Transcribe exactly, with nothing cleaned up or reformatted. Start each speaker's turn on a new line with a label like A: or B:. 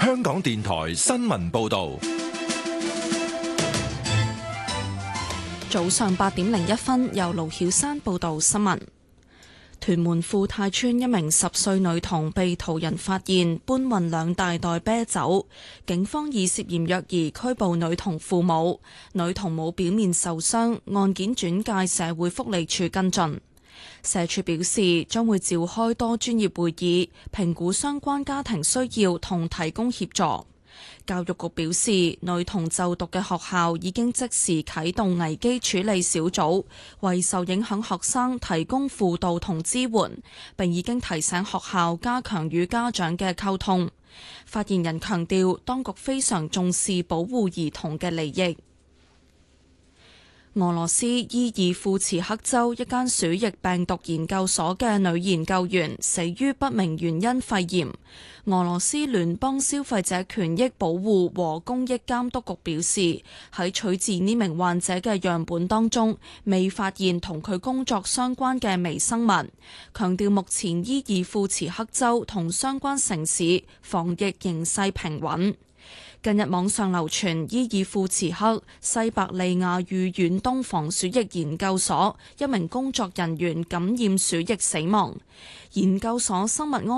A: 香港電台新聞報道。
B: 早上八點零一分，由盧曉山報道新聞。屯門富泰村一名十歲女童被途人發現搬運兩大袋啤酒，警方以涉嫌虐兒拘捕女童父母，女童冇表面受傷，案件轉介社會福利署跟進。社署表示將會召開多專業會議，評估相關家庭需要同提供協助。教育局表示，女童就讀嘅學校已經即時啟動危機處理小組，為受影響學生提供輔導同支援，並已經提醒學校加強與家長嘅溝通。發言人強調，當局非常重視保護兒童嘅利益。俄羅斯伊爾庫茨克州一間鼠疫病毒研究所嘅女研究員死於不明原因肺炎。俄羅斯聯邦消費者權益保護和公益監督局表示，喺取自呢名患者嘅樣本當中，未發現同佢工作相關嘅微生物，強調目前伊爾庫茨克州同相關城市防疫形勢平穩。近日網上流傳伊爾庫茨克西伯利亞縣遠東防鼠疫研究所一名工作人員感染鼠疫死亡，研究所生物安